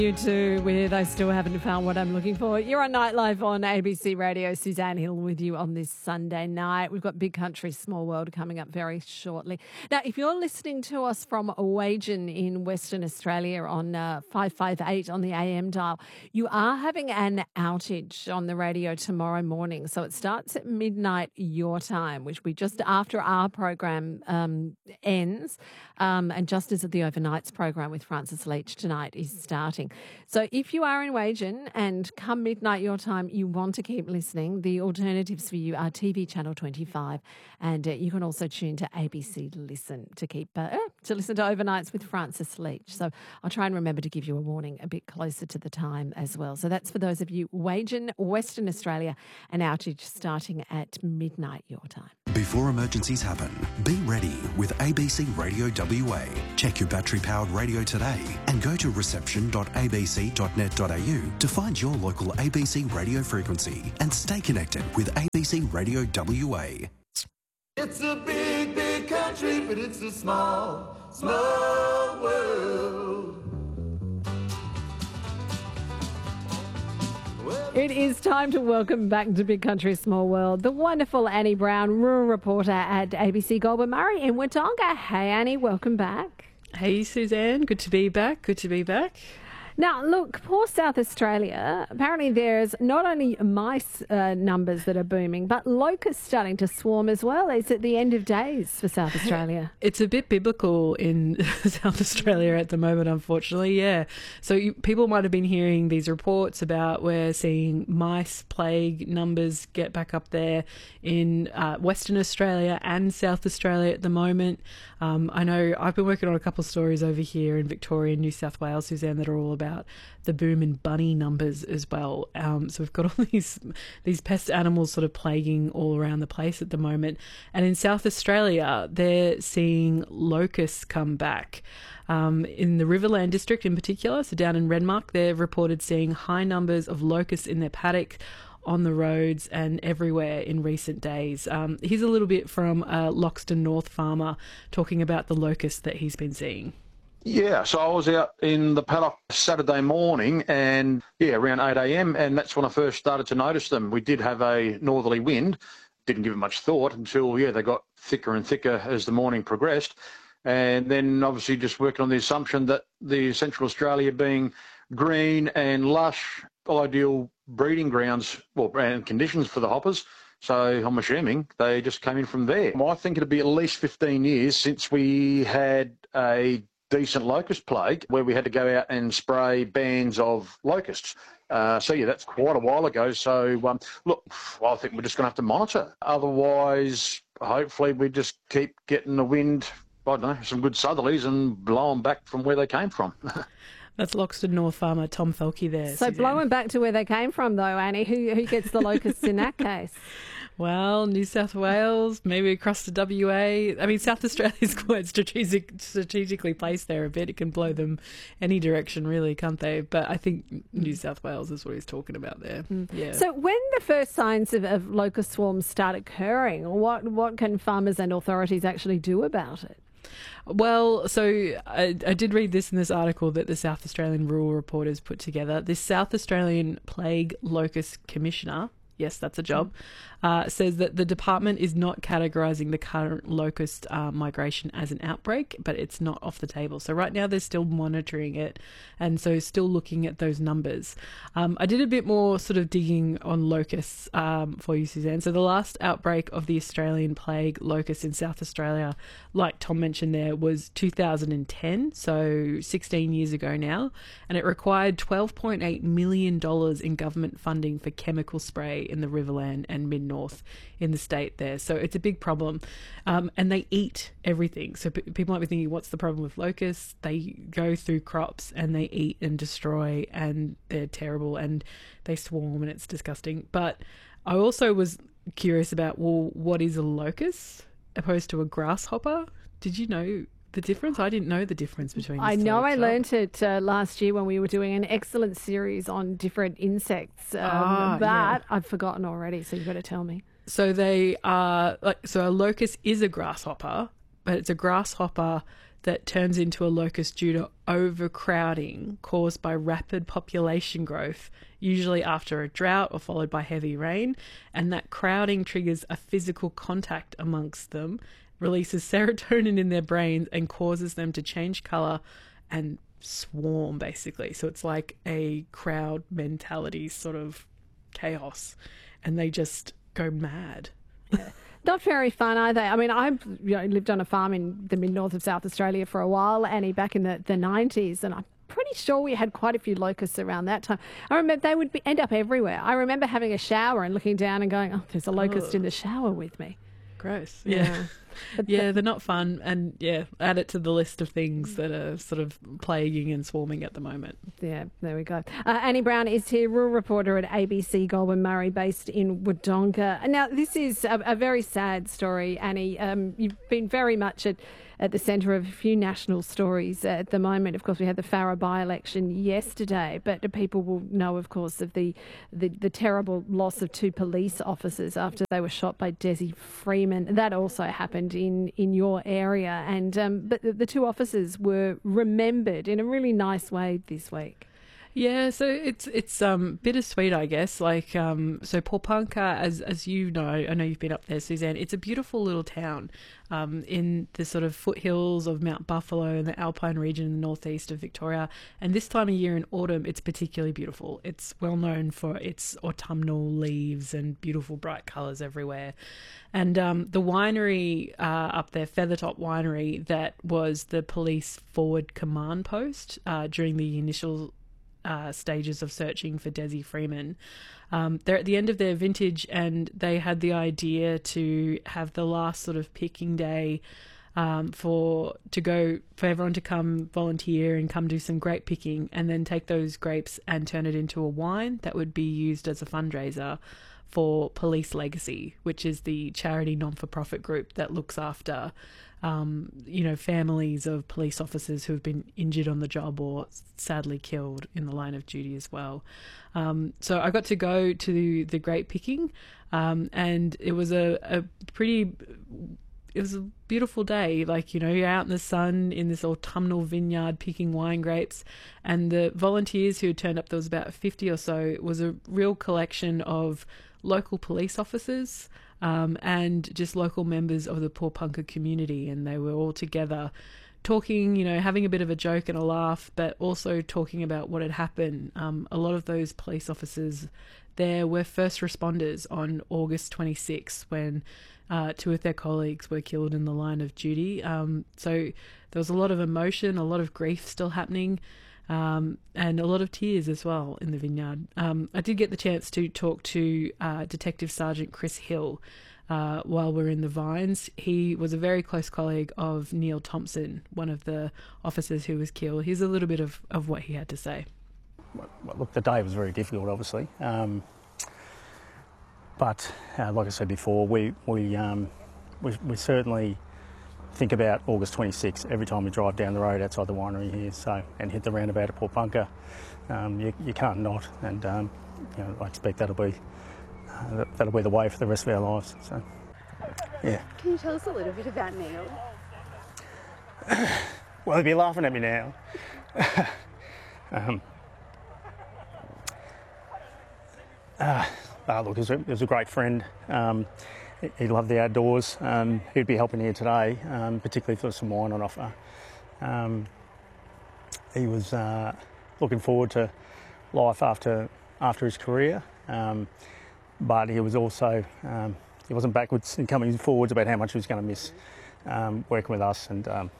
You too, with I Still Haven't Found What I'm Looking For. You're on Nightlife on ABC Radio. Suzanne Hill with you on this Sunday night. We've got Big Country, Small World coming up very shortly. Now, if you're listening to us from Wagen in Western Australia on 558 on the AM dial, you are having an outage on the radio tomorrow morning. So it starts at midnight your time, which we just after our program ends, and just as the overnights program with Francis Leach tonight is starting. So if you are in Wagen and come midnight your time, you want to keep listening, the alternatives for you are TV Channel 25, and you can also tune to ABC Listen to keep to listen to overnights with Francis Leach. So I'll try and remember to give you a warning a bit closer to the time as well. So that's for those of you Wagen, Western Australia, an outage starting at midnight your time. Before emergencies happen, be ready with ABC Radio WA. Check your battery-powered radio today and go to reception.abc.net.au to find your local ABC radio frequency and stay connected with ABC Radio WA. It's a big, big country, but it's a small, small world. It is time to welcome back to Big Country, Small World the wonderful Annie Brown, rural reporter at ABC Goulburn Murray in Wodonga. Hey, Annie, welcome back. Hey, Suzanne. Good to be back. Now, look, poor South Australia, apparently there's not only mice numbers that are booming, but locusts starting to swarm as well. It's at the end of days for South Australia. It's a bit biblical in South Australia at the moment, unfortunately, yeah. So people might have been hearing these reports about we're seeing mice plague numbers get back up there in Western Australia and South Australia at the moment. I know I've been working on a couple of stories over here in Victoria and New South Wales, Suzanne, that are all about the boom in bunny numbers as well. So we've got all these pest animals sort of plaguing all around the place at the moment. And in South Australia, they're seeing locusts come back. In the Riverland district in particular, so down in Renmark, they've reported seeing high numbers of locusts in their paddock, on the roads and everywhere in recent days. Here's a little bit from a Loxton North farmer talking about the locusts that he's been seeing. Yeah, so I was out in the paddock Saturday morning and, around 8 a.m, and that's when I first started to notice them. We did have a northerly wind, didn't give it much thought until, they got thicker and thicker as the morning progressed. And then obviously just working on the assumption that the Central Australia being green and lush, ideal breeding grounds, and conditions for the hoppers. So I'm assuming they just came in from there. I think it'll be at least 15 years since we had a decent locust plague where we had to go out and spray bands of locusts. That's quite a while ago. So, I think we're just going to have to monitor. Otherwise, hopefully we just keep getting the wind, some good southerlies and blow them back from where they came from. That's Loxton North farmer Tom Felke there. So Suzanne. blowing back to where they came from, though, Annie, who gets the locusts in that case? Well, New South Wales, maybe across to WA. I mean, South Australia's quite strategically placed there a bit. It can blow them any direction, really, can't they? But I think New South Wales is what he's talking about there. Yeah. So when the first signs of locust swarms start occurring, what can farmers and authorities actually do about it? Well, so I did read this in this article that the South Australian Rural Reporters put together. This South Australian Plague Locust Commissioner, yes, that's a job, says that the department is not categorising the current locust migration as an outbreak, but it's not off the table. So right now they're still monitoring it and so still looking at those numbers. I did a bit more sort of digging on locusts for you, Suzanne. So the last outbreak of the Australian plague locust in South Australia, like Tom mentioned there, was 2010, so 16 years ago now, and it required $12.8 million in government funding for chemical spray in the Riverland and Mid-North in the state there. So it's a big problem. And they eat everything. So people might be thinking, what's the problem with locusts? They go through crops and they eat and destroy and they're terrible and they swarm and it's disgusting. But I also was curious about, what is a locust opposed to a grasshopper? Did you know the difference? I didn't know the difference between the two. I know I learnt it last year when we were doing an excellent series on different insects, but I've forgotten already, so you've got to tell me. So they are a locust is a grasshopper, but it's a grasshopper that turns into a locust due to overcrowding caused by rapid population growth, usually after a drought or followed by heavy rain. And that crowding triggers a physical contact amongst them, releases serotonin in their brains and causes them to change colour and swarm, basically. So it's like a crowd mentality sort of chaos, and they just go mad. Not very fun, are they? I mean, I lived on a farm in the mid-north of South Australia for a while, Annie, back in the 90s, and I'm pretty sure we had quite a few locusts around that time. I remember they would end up everywhere. I remember having a shower and looking down and going, oh, there's a locust in the shower with me. Gross. Yeah. Yeah, they're not fun. And yeah, add it to the list of things that are sort of plaguing and swarming at the moment. Yeah, there we go. Annie Brown is here, rural reporter at ABC Goulburn Murray, based in Wodonga. Now, this is a very sad story, Annie. You've been very much at the centre of a few national stories at the moment. Of course, we had the Farrer by-election yesterday, but people will know, of course, of the terrible loss of 2 police officers after they were shot by Desi Freeman. That also happened in your area, and but the 2 officers were remembered in a really nice way this week. Yeah, so it's bittersweet, I guess. Like, so Porepunkah, as you know, I know you've been up there, Suzanne. It's a beautiful little town in the sort of foothills of Mount Buffalo and the Alpine region in the northeast of Victoria. And this time of year in autumn, it's particularly beautiful. It's well known for its autumnal leaves and beautiful bright colours everywhere. And the winery up there, Feathertop Winery, that was the police forward command post during the initial stages of searching for Desi Freeman. They're at the end of their vintage, and they had the idea to have the last sort of picking day for everyone to come volunteer and come do some grape picking, and then take those grapes and turn it into a wine that would be used as a fundraiser for Police Legacy, which is the charity non-for-profit group that looks after families of police officers who have been injured on the job or sadly killed in the line of duty as well. So I got to go to the grape picking, and it was a beautiful day. Like, you're out in the sun in this autumnal vineyard picking wine grapes, and the volunteers who had turned up, there was about 50 or so. It was a real collection of local police officers, and just local members of the Porepunkah community, and they were all together talking, having a bit of a joke and a laugh, but also talking about what had happened. A lot of those police officers there were first responders on August 26th when 2 of their colleagues were killed in the line of duty. So there was a lot of emotion, a lot of grief still happening, and a lot of tears as well in the vineyard. I did get the chance to talk to Detective Sergeant Chris Hill while we're in the vines. He was a very close colleague of Neil Thompson, one of the officers who was killed. Here's a little bit of what he had to say. Well, look, the day was very difficult, obviously. But like I said before, we certainly think about August 26th every time we drive down the road outside the winery here, and hit the roundabout at Porepunkah. You can't not, and I expect that'll be the way for the rest of our lives. So, yeah. Can you tell us a little bit about Neil? Well, he'd be laughing at me now. Look, he was a great friend. He loved the outdoors. He'd be helping here today, particularly for some wine on offer. He was looking forward to life after his career, but he was also he wasn't backwards in coming forwards about how much he was going to miss working with us, and